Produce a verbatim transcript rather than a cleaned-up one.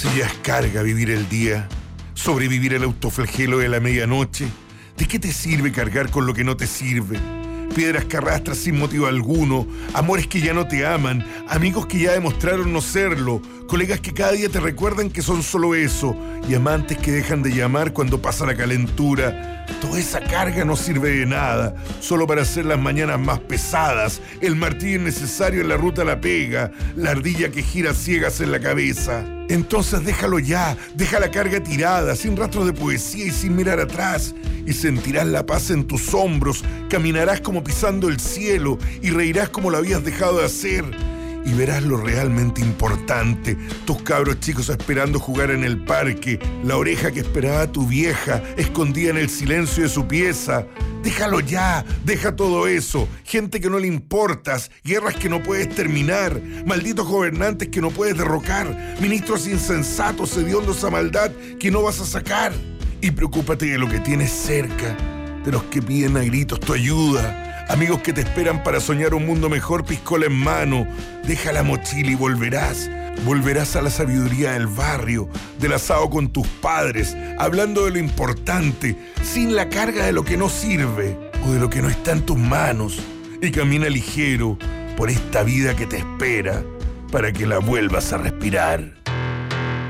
Si ya es carga vivir el día, sobrevivir al autoflagelo de la medianoche, ¿de qué te sirve cargar con lo que no te sirve? Piedras que arrastras sin motivo alguno, amores que ya no te aman, amigos que ya demostraron no serlo, colegas que cada día te recuerdan que son solo eso, y amantes que dejan de llamar cuando pasa la calentura. Toda esa carga no sirve de nada, solo para hacer las mañanas más pesadas, el martillo innecesario en la ruta a la pega, la ardilla que gira ciegas en la cabeza. Entonces déjalo ya, deja la carga tirada, sin rastro de poesía y sin mirar atrás, y sentirás la paz en tus hombros, caminarás como pisando el cielo y reirás como lo habías dejado de hacer. Y verás lo realmente importante, tus cabros chicos esperando jugar en el parque, la oreja que esperaba tu vieja, escondida en el silencio de su pieza. Déjalo ya, deja todo eso, gente que no le importas, guerras que no puedes terminar, malditos gobernantes que no puedes derrocar, ministros insensatos, hediondos a maldad que no vas a sacar. Y preocúpate de lo que tienes cerca, de los que piden a gritos tu ayuda. Amigos que te esperan para soñar un mundo mejor, piscola en mano. Deja la mochila y volverás. Volverás a la sabiduría del barrio, del asado con tus padres, hablando de lo importante, sin la carga de lo que no sirve o de lo que no está en tus manos. Y camina ligero por esta vida que te espera para que la vuelvas a respirar.